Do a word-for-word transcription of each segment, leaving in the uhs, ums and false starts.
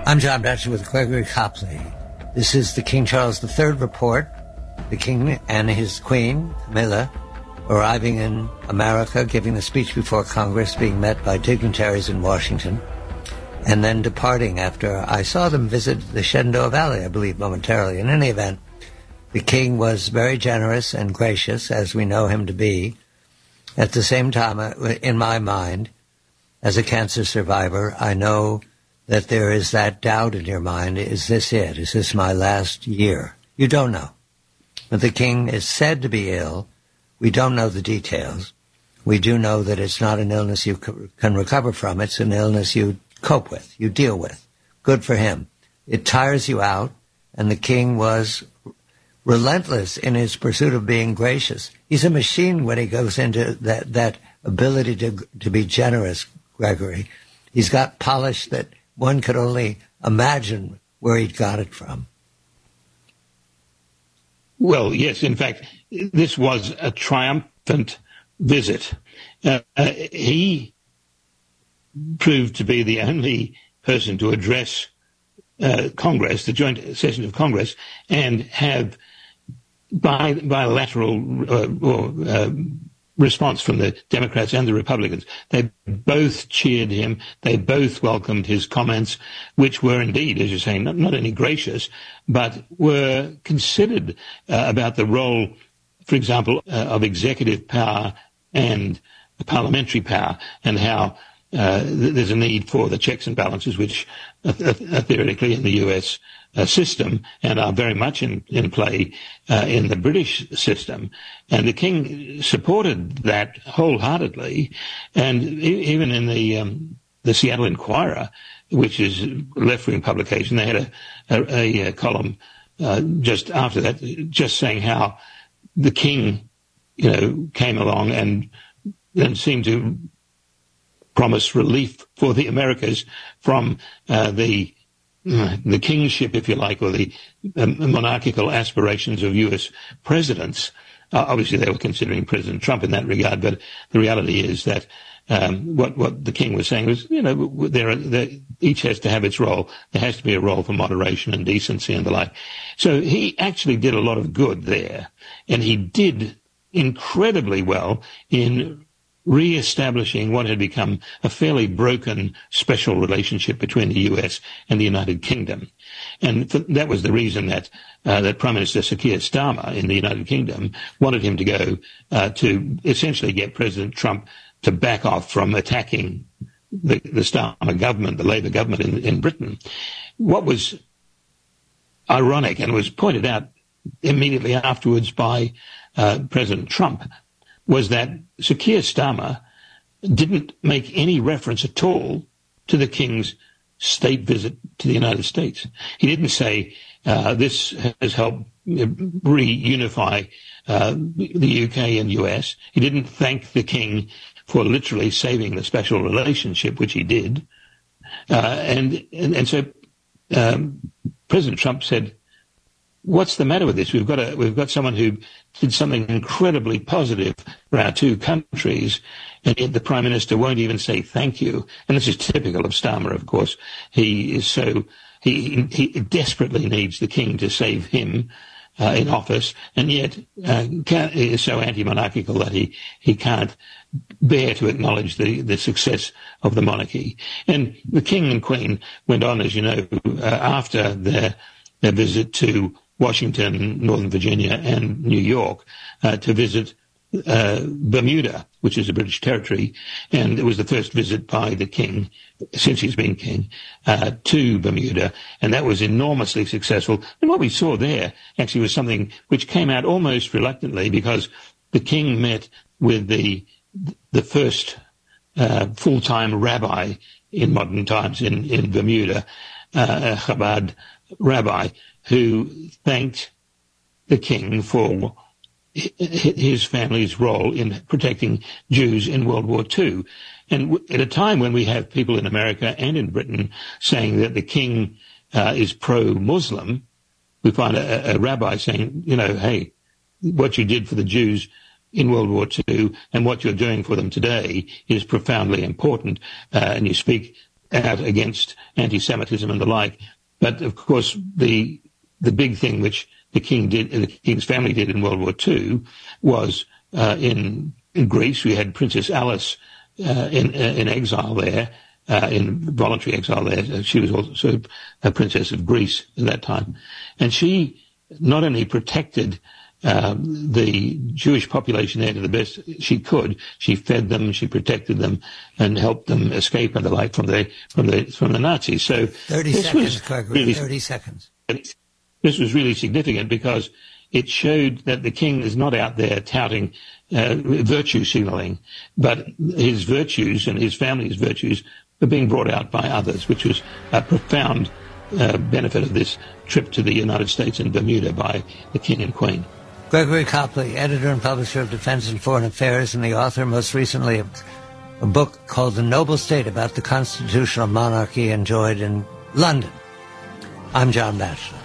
I'm John Batchelor with Gregory Copley. This is the King Charles the Third report. The King and his Queen, Camilla, arriving in America, giving the speech before Congress, being met by dignitaries in Washington, and then departing after I saw them visit the Shenandoah Valley, I believe, momentarily. In any event, the King was very generous and gracious, as we know him to be. At the same time, in my mind, as a cancer survivor, I know that there is that doubt in your mind. Is this it? Is this my last year? You don't know. But the King is said to be ill. We don't know the details. We do know that it's not an illness you can recover from. It's an illness you cope with, you deal with. Good for him. It tires you out, and the King was relentless in his pursuit of being gracious. He's a machine when he goes into that, that ability to, to be generous, Gregory. He's got polish that one could only imagine where he'd got it from. Well, yes, in fact, this was a triumphant visit. Uh, uh, he proved to be the only person to address uh, Congress, the joint session of Congress, and have bi- bilateral uh, or uh, response from the Democrats and the Republicans. They both cheered him. They both welcomed his comments, which were indeed, as you're saying, not, not only gracious, but were considered uh, about the role, for example, uh, of executive power and parliamentary power, and how uh, th- there's a need for the checks and balances, which are, th- are theoretically in the U S Uh, system and are very much in, in play uh, in the British system. And the King supported that wholeheartedly. And e- even in the um, the Seattle Inquirer, which is a left-wing publication, they had a, a, a column uh, just after that just saying how the King, you know, came along and, and seemed to promise relief for the Americas from uh, the the kingship, if you like, or the um, monarchical aspirations of U S presidents. Uh, obviously, they were considering President Trump in that regard, but the reality is that um, what what the King was saying was, you know, there, are, there each has to have its role. There has to be a role for moderation and decency and the like. So he actually did a lot of good there, and he did incredibly well in re-establishing what had become a fairly broken special relationship between the U S and the United Kingdom. And th- that was the reason that uh, that Prime Minister Sir Keir Starmer in the United Kingdom wanted him to go uh, to essentially get President Trump to back off from attacking the, the Starmer government, the Labour government in, in Britain. What was ironic, and was pointed out immediately afterwards by uh, President Trump, was that Sir Keir Starmer didn't make any reference at all to the King's state visit to the United States. He didn't say uh, this has helped reunify uh, the U K and U S. He didn't thank the King for literally saving the special relationship, which he did. Uh, and, and and so um, President Trump said, what's the matter with this? We've got a, we've got someone who did something incredibly positive for our two countries, and yet the Prime Minister won't even say thank you. And this is typical of Starmer, of course. He is so, he, he desperately needs the King to save him uh, in office, and yet uh, can, he is so anti-monarchical that he, he can't bear to acknowledge the, the success of the monarchy. And the King and Queen went on, as you know, uh, after their, their visit to Washington, Northern Virginia, and New York uh, to visit uh, Bermuda, which is a British territory, and it was the first visit by the King, since he's been King, uh, to Bermuda, and that was enormously successful. And what we saw there actually was something which came out almost reluctantly, because the King met with the the first uh, full-time rabbi in modern times in, in Bermuda, uh, a Chabad rabbi, who thanked the King for his family's role in protecting Jews in World War Two. And at a time when we have people in America and in Britain saying that the King uh, is pro-Muslim, we find a, a rabbi saying, you know, hey, what you did for the Jews in World War Two and what you're doing for them today is profoundly important. Uh, and you speak out against anti-Semitism and the like. But of course, the the big thing which the king did, the king's family did in World War Two, was uh, in in Greece we had Princess Alice uh, in uh, in exile there, uh, in voluntary exile there. She was also a princess of Greece at that time, and she not only protected Um, the Jewish population there to the best she could. She fed them, she protected them, and helped them escape and the like from the from the from the Nazis. So thirty this seconds, was Gregory. really, Thirty seconds. This was really significant because it showed that the king is not out there touting uh, virtue signaling, but his virtues and his family's virtues are being brought out by others, which was a profound uh, benefit of this trip to the United States and Bermuda by the king and queen. Gregory Copley, editor and publisher of Defense and Foreign Affairs, and the author, most recently, of a book called The Noble State, about the constitutional monarchy enjoyed in London. I'm John Batchelor.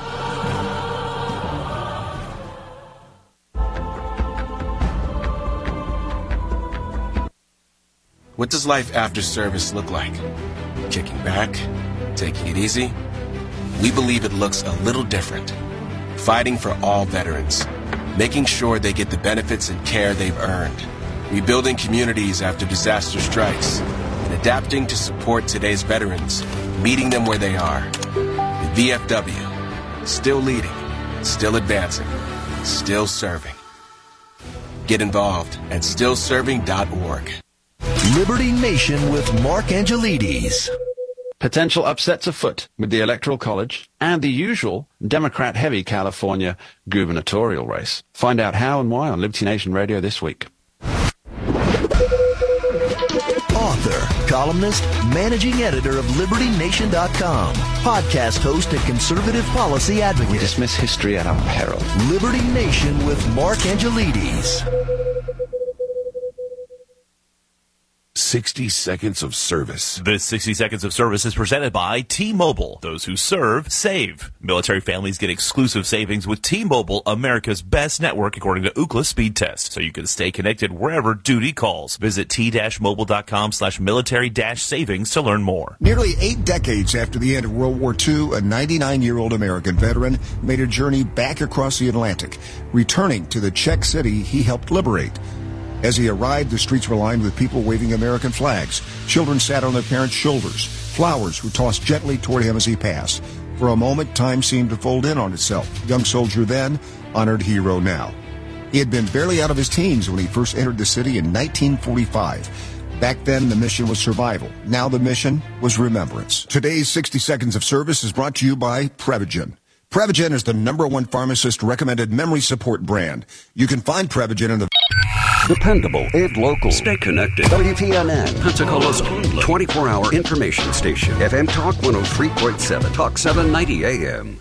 What does life after service look like? Kicking back? Taking it easy? We believe it looks a little different. Fighting for all veterans, making sure they get the benefits and care they've earned, rebuilding communities after disaster strikes, and adapting to support today's veterans, meeting them where they are. The V F W, still leading, still advancing, still serving. Get involved at still serving dot org. Liberty Nation with Mark Angelides. Potential upsets afoot with the Electoral College and the usual Democrat-heavy California gubernatorial race. Find out how and why on Liberty Nation Radio this week. Author, columnist, managing editor of Liberty Nation dot com, podcast host and conservative policy advocate. We dismiss history at our peril. Liberty Nation with Mark Angelides. sixty seconds of service. This sixty seconds of service is presented by T-Mobile. Those who serve, save. Military families get exclusive savings with T-Mobile, America's best network according to Ookla speed test. So you can stay connected wherever duty calls. Visit t-mobile.com slash military dash savings to learn more. Nearly eight decades after the end of World War Two, a ninety-nine-year-old American veteran made a journey back across the Atlantic, returning to the Czech city he helped liberate. As he arrived, the streets were lined with people waving American flags. Children sat on their parents' shoulders. Flowers were tossed gently toward him as he passed. For a moment, time seemed to fold in on itself. Young soldier then, honored hero now. He had been barely out of his teens when he first entered the city in nineteen forty-five. Back then, the mission was survival. Now the mission was remembrance. Today's sixty seconds of service is brought to you by Prevagen. Prevagen is the number one pharmacist-recommended memory support brand. You can find Prevagen in the... Dependable and local. Stay connected. W P N N, Pensacola's twenty-four hour information station. F M Talk one oh three point seven. Talk seven ninety A M.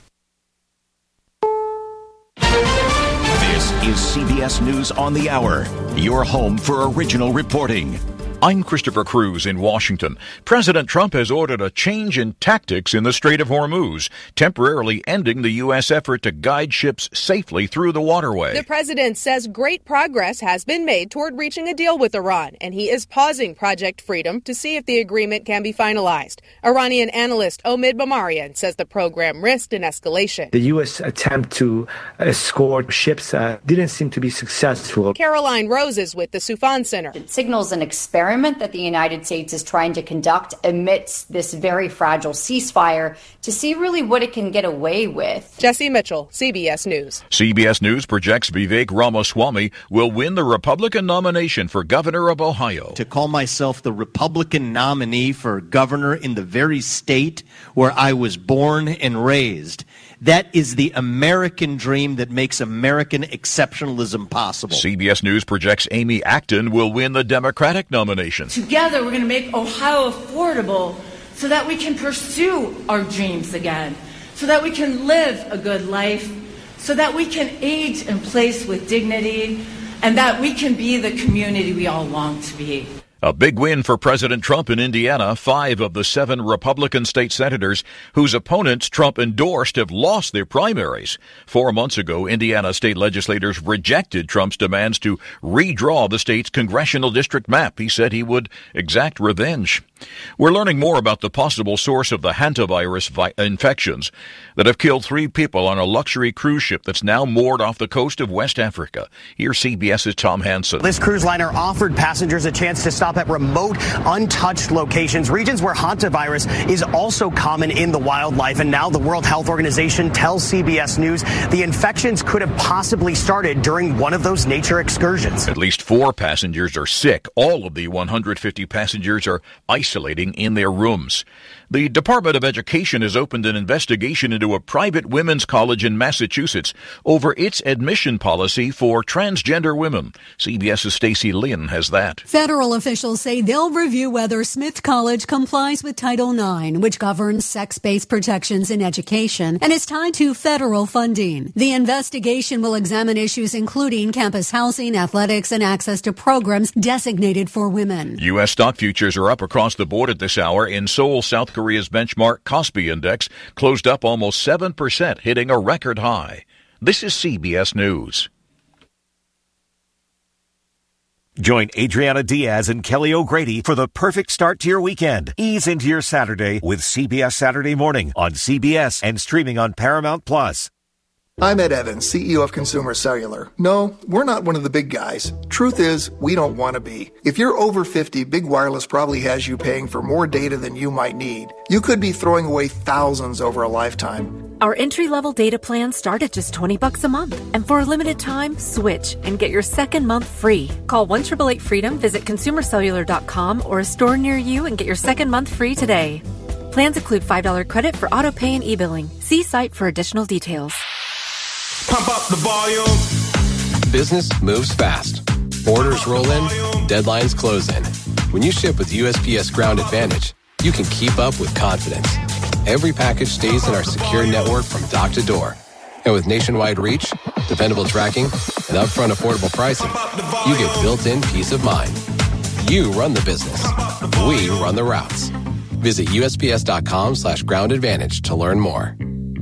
This is C B S News on the Hour, your home for original reporting. I'm Christopher Cruz in Washington. President Trump has ordered a change in tactics in the Strait of Hormuz, temporarily ending the U S effort to guide ships safely through the waterway. The president says great progress has been made toward reaching a deal with Iran, and he is pausing Project Freedom to see if the agreement can be finalized. Iranian analyst Omid Bamarian says the program risked an escalation. The U S attempt to escort ships uh, didn't seem to be successful. Caroline Rose is with the Soufan Center. It signals an experiment that the United States is trying to conduct amidst this very fragile ceasefire to see really what it can get away with. Jesse Mitchell, C B S News. C B S News projects Vivek Ramaswamy will win the Republican nomination for governor of Ohio. To call myself the Republican nominee for governor in the very state where I was born and raised, that is the American dream that makes American exceptionalism possible. C B S News projects Amy Acton will win the Democratic nomination. Together, we're going to make Ohio affordable so that we can pursue our dreams again, so that we can live a good life, so that we can age in place with dignity, and that we can be the community we all long to be. A big win for President Trump in Indiana. Five of the seven Republican state senators whose opponents Trump endorsed have lost their primaries. Four months ago, Indiana state legislators rejected Trump's demands to redraw the state's congressional district map. He said he would exact revenge. We're learning more about the possible source of the hantavirus vi- infections that have killed three people on a luxury cruise ship that's now moored off the coast of West Africa. Here's CBS's Tom Hansen. This cruise liner offered passengers a chance to stop at remote, untouched locations, regions where hantavirus is also common in the wildlife. And now the World Health Organization tells C B S News the infections could have possibly started during one of those nature excursions. At least four passengers are sick. All of the one hundred fifty passengers are isolating in their rooms. The Department of Education has opened an investigation into a private women's college in Massachusetts over its admission policy for transgender women. CBS's Stacey Lynn has that. Federal officials say they'll review whether Smith College complies with Title nine, which governs sex-based protections in education and is tied to federal funding. The investigation will examine issues including campus housing, athletics, and access to programs designated for women. U S stock futures are up across the board at this hour. In Seoul, South Korea's benchmark Kospi Index closed up almost seven percent, hitting a record high. This is C B S News. Join Adriana Diaz and Kelly O'Grady for the perfect start to your weekend. Ease into your Saturday with C B S Saturday Morning on C B S and streaming on Paramount Plus. I'm Ed Evans, C E O of Consumer Cellular. No, we're not one of the big guys. Truth is, we don't want to be. If you're over fifty, Big Wireless probably has you paying for more data than you might need. You could be throwing away thousands over a lifetime. Our entry-level data plans start at just twenty bucks a month. And for a limited time, switch and get your second month free. Call one eight eight eight freedom, visit consumer cellular dot com or a store near you and get your second month free today. Plans include five dollars credit for auto pay and e-billing. See site for additional details. Pump up the volume. Business moves fast. Orders roll in, deadlines close in. When you ship with U S P S Ground Advantage, you can keep up with confidence. Every package stays in our secure network from dock to door. And with nationwide reach, dependable tracking, and upfront affordable pricing, you get built-in peace of mind. You run the business. We run the routes. Visit U S P S dot com slash ground advantage to learn more.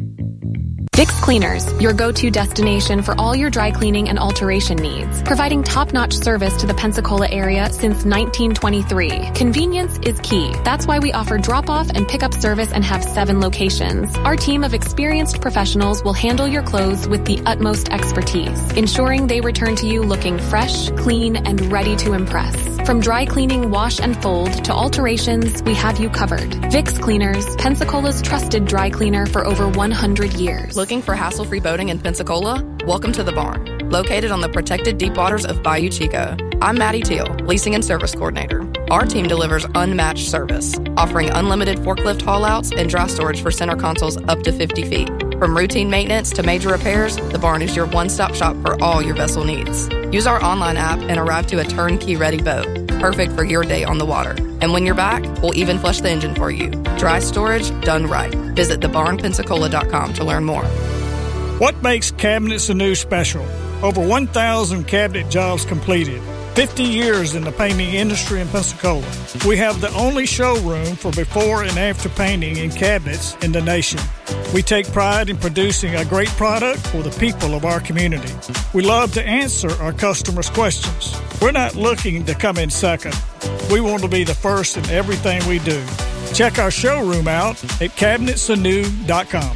Vicks Cleaners, your go-to destination for all your dry cleaning and alteration needs, providing top-notch service to the Pensacola area since nineteen twenty-three. Convenience is key. That's why we offer drop-off and pick-up service and have seven locations. Our team of experienced professionals will handle your clothes with the utmost expertise, ensuring they return to you looking fresh, clean, and ready to impress. From dry cleaning, wash, and fold to alterations, we have you covered. Vicks Cleaners, Pensacola's trusted dry cleaner for over one hundred years. Looking for hassle-free boating in Pensacola? Welcome to the Barn, located on the protected deep waters of Bayou Chico. I'm Maddie Teal, Leasing and Service Coordinator. Our team delivers unmatched service, offering unlimited forklift haul-outs and dry storage for center consoles up to fifty feet. From routine maintenance to major repairs, the Barn is your one-stop shop for all your vessel needs. Use our online app and arrive to a turnkey-ready boat, perfect for your day on the water. And when you're back, we'll even flush the engine for you. Dry storage done right. Visit the barn pensacola dot com to learn more. What makes Cabinets Anew special? Over one thousand cabinet jobs completed. fifty years in the painting industry in Pensacola. We have the only showroom for before and after painting in cabinets in the nation. We take pride in producing a great product for the people of our community. We love to answer our customers' questions. We're not looking to come in second. We want to be the first in everything we do. Check our showroom out at cabinets anew dot com.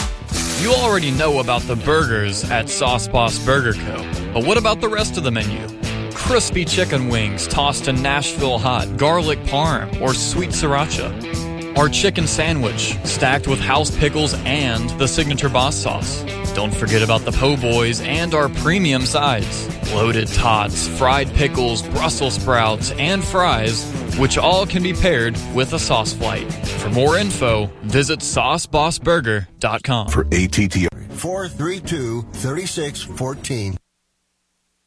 You already know about the burgers at Sauce Boss Burger Co. But what about the rest of the menu? Crispy chicken wings tossed in Nashville hot, garlic parm, or sweet sriracha. Our chicken sandwich, stacked with house pickles and the signature boss sauce. Don't forget about the po' boys and our premium sides. Loaded tots, fried pickles, Brussels sprouts, and fries, which all can be paired with a sauce flight. For more info, visit sauce boss burger dot com. For A T T. four three two, three six one four.